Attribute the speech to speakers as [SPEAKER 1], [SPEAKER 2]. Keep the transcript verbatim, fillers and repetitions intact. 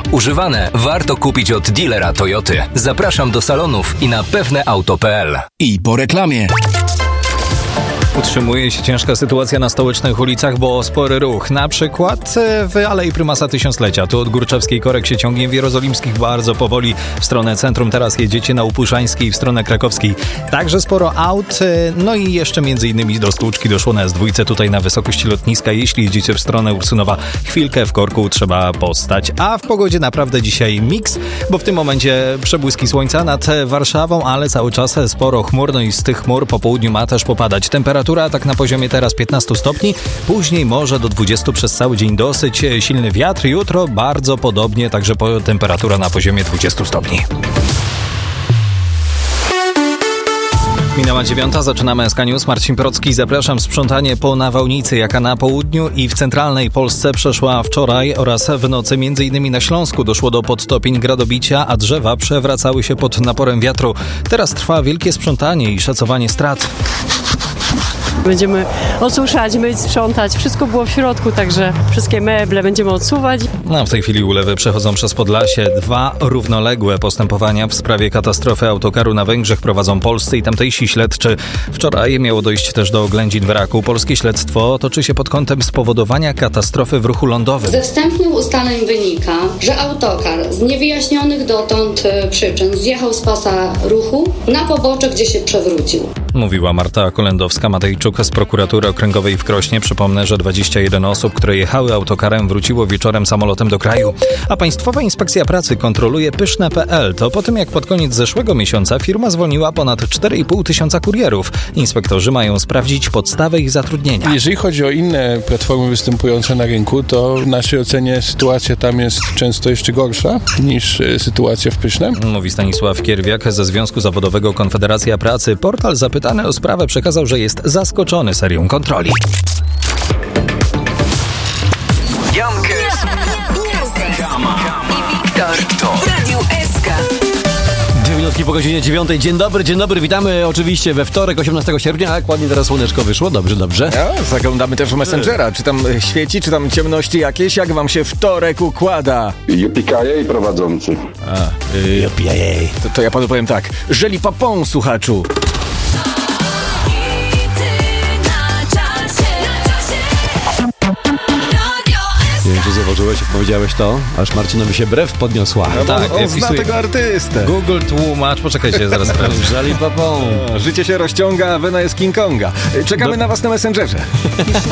[SPEAKER 1] Używane warto kupić od dealera Toyoty. Zapraszam do salonów i na pewne auto kropka p l.
[SPEAKER 2] I po reklamie.
[SPEAKER 3] Utrzymuje się ciężka sytuacja na stołecznych ulicach, bo spory ruch. Na przykład w Alei Prymasa Tysiąclecia. Tu od Górczewskiej korek się ciągnie, w Jerozolimskich bardzo powoli w stronę centrum. Teraz jedziecie na Upuszańskiej w stronę Krakowskiej. Także sporo aut. No i jeszcze między innymi do stłuczki doszło na S dwa tutaj na wysokości lotniska. Jeśli jedziecie w stronę Ursunowa, chwilkę w korku trzeba postać. A w pogodzie naprawdę dzisiaj miks, bo w tym momencie przebłyski słońca nad Warszawą, ale cały czas sporo chmur. No i z tych chmur po południu ma też popadać. Temperatura tak na poziomie teraz piętnaście stopni, później może do dwudziestu przez cały dzień dosyć silny wiatr. Jutro bardzo podobnie, także temperatura na poziomie dwudziestu stopni. Minęła dziewiąta, zaczynamy S K News. Marcin Procki, zapraszam. Sprzątanie po nawałnicy, jaka na południu i w centralnej Polsce przeszła wczoraj oraz w nocy. Między innymi na Śląsku doszło do podtopień, gradobicia, a drzewa przewracały się pod naporem wiatru. Teraz trwa wielkie sprzątanie i szacowanie strat.
[SPEAKER 4] Będziemy osuszać, myć, sprzątać. Wszystko było w środku, także wszystkie meble będziemy odsuwać.
[SPEAKER 3] No, w tej chwili ulewy przechodzą przez Podlasie. Dwa równoległe postępowania w sprawie katastrofy autokaru na Węgrzech prowadzą polscy i tamtejsi śledczy. Wczoraj miało dojść też do oględzin wraku. Polskie śledztwo toczy się pod kątem spowodowania katastrofy w ruchu lądowym.
[SPEAKER 5] Ze wstępnych ustaleń wynika, że autokar z niewyjaśnionych dotąd przyczyn zjechał z pasa ruchu na pobocze, gdzie się przewrócił.
[SPEAKER 3] Mówiła Marta Kolendowska-Matejczuk z prokuratury okręgowej w Krośnie. Przypomnę, że dwadzieścia jeden osób, które jechały autokarem, wróciło wieczorem samolotem do kraju. A Państwowa Inspekcja Pracy kontroluje pyszne kropka p l. To po tym, jak pod koniec zeszłego miesiąca firma zwolniła ponad cztery i pół tysiąca kurierów. Inspektorzy mają sprawdzić podstawę ich zatrudnienia.
[SPEAKER 6] Jeżeli chodzi o inne platformy występujące na rynku, to w naszej ocenie sytuacja tam jest często jeszcze gorsza niż sytuacja w Pysznem.
[SPEAKER 3] Mówi Stanisław Kierwiak ze Związku Zawodowego Konfederacja Pracy. Portal zapytany o sprawę przekazał, że jest zaskoczony serią kontroli.
[SPEAKER 1] Jankes
[SPEAKER 7] i Wiktor w Radiu S K.
[SPEAKER 8] Dwie minutki po godzinie dziewiątej. Dzień dobry, dzień dobry. Witamy oczywiście we wtorek, osiemnastego sierpnia. Jak ładnie teraz słoneczko wyszło. Dobrze, dobrze.
[SPEAKER 9] Ja, zaglądamy też w Messengera. Czy tam świeci, czy tam ciemności jakieś? Jak wam się wtorek układa?
[SPEAKER 10] Jupikaje i prowadzący.
[SPEAKER 9] A, y, to, to ja panu powiem tak. Żeli papon, słuchaczu.
[SPEAKER 8] Nie wiem, czy zauważyłeś, jak powiedziałeś to, aż Marcinowi się brew podniosła.
[SPEAKER 9] No,
[SPEAKER 3] tak,
[SPEAKER 9] on
[SPEAKER 3] ja
[SPEAKER 9] zna
[SPEAKER 3] wpisuję.
[SPEAKER 9] tego artystę.
[SPEAKER 3] Google tłumacz, poczekajcie, zaraz sprawdzę.
[SPEAKER 8] Żeli papą.
[SPEAKER 9] Życie się rozciąga, a wena jest King Konga. Czekamy
[SPEAKER 3] Do...
[SPEAKER 9] na was na Messengerze.